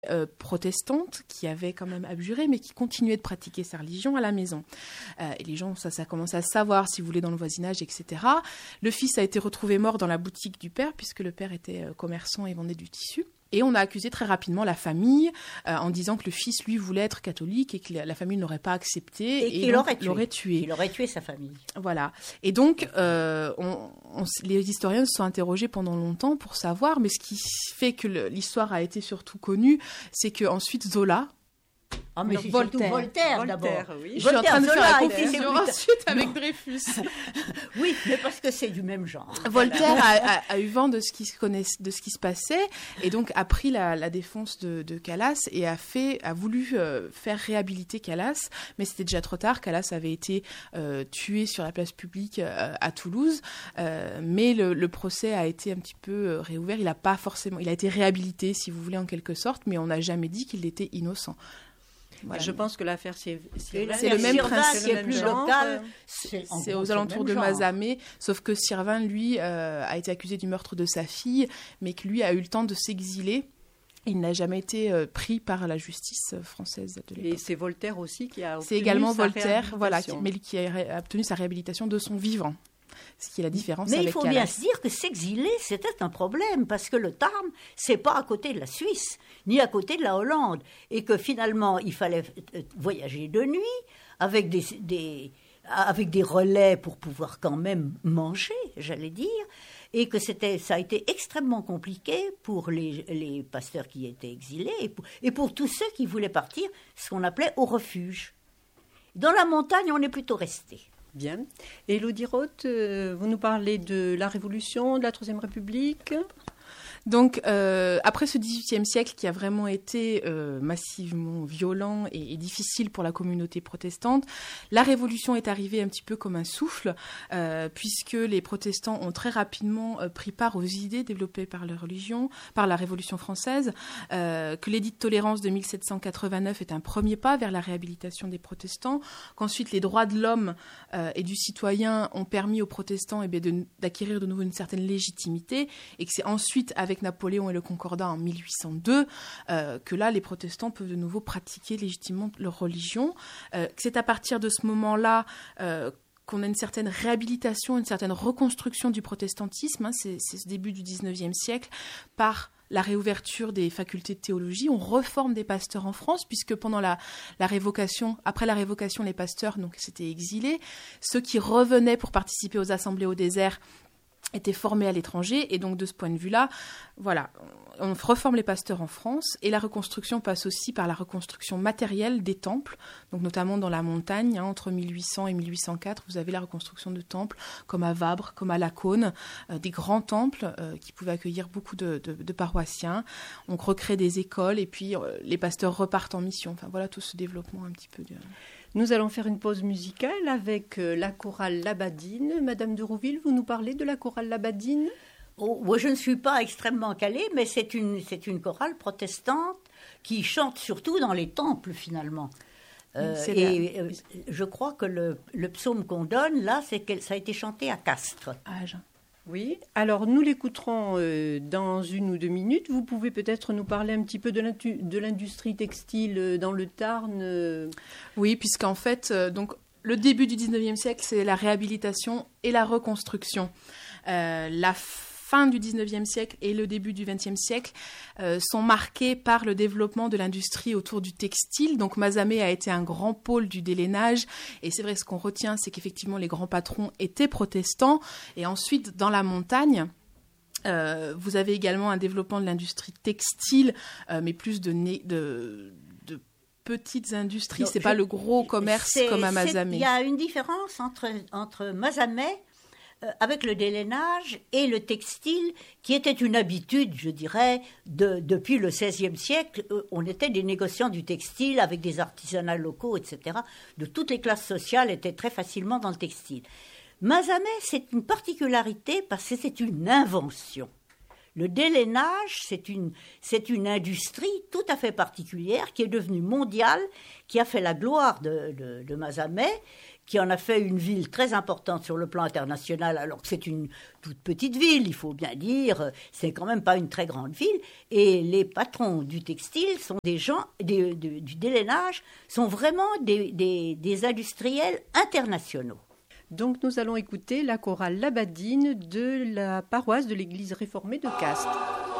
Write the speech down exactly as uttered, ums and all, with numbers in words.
Euh, protestante qui avait quand même abjuré mais qui continuait de pratiquer sa religion à la maison. Euh, et les gens, ça, ça commence à se savoir, si vous voulez, dans le voisinage, et cetera. Le fils a été retrouvé mort dans la boutique du père puisque le père était euh, commerçant et vendait du tissu. Et on a accusé très rapidement la famille euh, en disant que le fils, lui, voulait être catholique et que la, la famille n'aurait pas accepté et, et qu'il l'aurait tué. l'aurait tué. Il aurait tué sa famille. Voilà. Et donc, euh, on, on, les historiens se sont interrogés pendant longtemps pour savoir, mais ce qui fait que le, l'histoire a été surtout connue, c'est qu'ensuite Zola... Ah, mais c'est Voltaire. Voltaire, Voltaire d'abord. Oui. Je Voltaire, suis en train de Zola, faire la confusion ensuite avec non. Dreyfus. Oui, mais parce que c'est du même genre. Voltaire a, a, a eu vent de ce qui se connaît, de ce qui se passait, et donc a pris la, la défense de, de Calas et a fait, a voulu euh, faire réhabiliter Calas, mais c'était déjà trop tard. Calas avait été euh, tué sur la place publique euh, à Toulouse, euh, mais le, le procès a été un petit peu réouvert. Il a pas forcément, il a été réhabilité, si vous voulez, en quelque sorte, mais on n'a jamais dit qu'il était innocent. Voilà. Je pense que l'affaire, c'est, c'est, c'est le même principe. C'est plus local. C'est, c'est aux alentours de Mazamet, sauf que Sirvin, lui, euh, a été accusé du meurtre de sa fille, mais que lui a eu le temps de s'exiler. Il n'a jamais été euh, pris par la justice française de l'époque. Et c'est Voltaire aussi qui a obtenu c'est également sa Voltaire, voilà, qui, mais qui a ré- obtenu sa réhabilitation de son vivant. Ce qui est la différence Mais avec il faut Calas. bien se dire que s'exiler, c'était un problème, parce que le Tarn, c'est pas à côté de la Suisse, ni à côté de la Hollande, et que finalement, il fallait voyager de nuit, avec des, des, avec des relais pour pouvoir quand même manger, j'allais dire, et que c'était, ça a été extrêmement compliqué pour les, les pasteurs qui étaient exilés, et pour, et pour tous ceux qui voulaient partir, ce qu'on appelait au refuge. Dans la montagne, on est plutôt resté. Bien. Et Élodie Roth, euh, vous nous parlez de la Révolution, de la Troisième République. Donc, euh, après ce dix-huitième siècle qui a vraiment été euh, massivement violent et, et difficile pour la communauté protestante, la Révolution est arrivée un petit peu comme un souffle, euh, puisque les protestants ont très rapidement euh, pris part aux idées développées par la religion, par la Révolution française, euh, que l'édit de tolérance de mille sept cent quatre-vingt-neuf est un premier pas vers la réhabilitation des protestants, qu'ensuite les droits de l'homme euh, et du citoyen ont permis aux protestants eh bien, de, d'acquérir de nouveau une certaine légitimité, et que c'est ensuite avec avec Napoléon et le Concordat en mille huit cent deux, euh, que là, les protestants peuvent de nouveau pratiquer légitimement leur religion. Euh, c'est à partir de ce moment-là euh, qu'on a une certaine réhabilitation, une certaine reconstruction du protestantisme. Hein, c'est, c'est ce début du dix-neuvième siècle, par la réouverture des facultés de théologie. On reforme des pasteurs en France, puisque pendant la, la révocation, après la révocation, les pasteurs donc, s'étaient exilés. Ceux qui revenaient pour participer aux assemblées au désert étaient formés à l'étranger, et donc de ce point de vue-là, voilà, on reforme les pasteurs en France, et la reconstruction passe aussi par la reconstruction matérielle des temples, donc notamment dans la montagne, hein, entre mille huit cents et mille huit cent quatre, vous avez la reconstruction de temples, comme à Vabre, comme à Lacaune, euh, des grands temples euh, qui pouvaient accueillir beaucoup de, de, de paroissiens. On recrée des écoles, et puis euh, les pasteurs repartent en mission. Enfin voilà tout ce développement un petit peu de... Nous allons faire une pause musicale avec la chorale Labadine. Madame de Rouville, vous nous parlez de la chorale Labadine ? Oh, moi, je ne suis pas extrêmement calée, mais c'est une, c'est une chorale protestante qui chante surtout dans les temples, finalement. Euh, et euh, je crois que le, le psaume qu'on donne, là, c'est que ça a été chanté à Castres. Ah, Jean. Oui, alors nous l'écouterons euh, dans une ou deux minutes. Vous pouvez peut-être nous parler un petit peu de, de l'industrie textile dans le Tarn. Euh... Oui, puisqu'en fait, euh, donc, le début du dix-neuvième siècle, c'est la réhabilitation et la reconstruction. Euh, la fin du dix-neuvième siècle et le début du vingtième siècle euh, sont marqués par le développement de l'industrie autour du textile. Donc Mazamet a été un grand pôle du délainage, et c'est vrai, ce qu'on retient, c'est qu'effectivement les grands patrons étaient protestants. Et ensuite, dans la montagne, euh, vous avez également un développement de l'industrie textile, euh, mais plus de, né- de, de petites industries. Donc, c'est je, pas le gros commerce comme à Mazamet. Il y a une différence entre, entre Mazamet avec le délainage et le textile, qui était une habitude, je dirais, de, depuis le seizième siècle. On était des négociants du textile avec des artisanats locaux, et cetera. De toutes les classes sociales étaient très facilement dans le textile. Mazamet, c'est une particularité parce que c'est une invention. Le délainage, c'est une, c'est une industrie tout à fait particulière qui est devenue mondiale, qui a fait la gloire de, de, de Mazamet, qui en a fait une ville très importante sur le plan international, alors que c'est une toute petite ville, il faut bien dire, c'est quand même pas une très grande ville. Et les patrons du textile sont des gens, des, de, du délainage, sont vraiment des, des, des industriels internationaux. Donc nous allons écouter la chorale Labadine de la paroisse de l'église réformée de Castres.